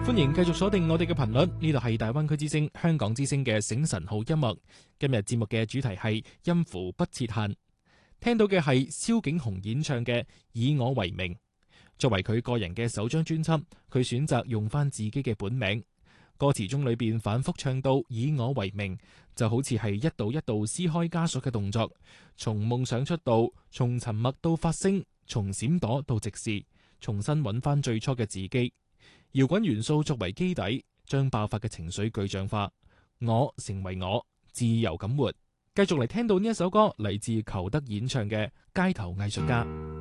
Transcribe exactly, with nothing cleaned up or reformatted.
歡迎繼續鎖定我哋嘅頻率，呢度係大灣區之聲、香港之聲嘅醒神號音樂。今日節目嘅主題係音符不設限，聽到嘅係蕭景鴻演唱嘅《以我為名》。作為佢個人嘅首張專輯，佢選擇用翻自己嘅本名。歌詞中裏邊反覆唱到以我為名，就好似係一道一道撕開枷鎖嘅動作，從夢想出道，從沉默到發聲，從閃躲到直視，重新揾翻最初嘅自己。搖滾元素作為基底，將爆發嘅情緒具象化，我成為我，自由咁活。繼續嚟聽到呢一首歌，嚟自裘德演唱嘅《街頭藝術家》。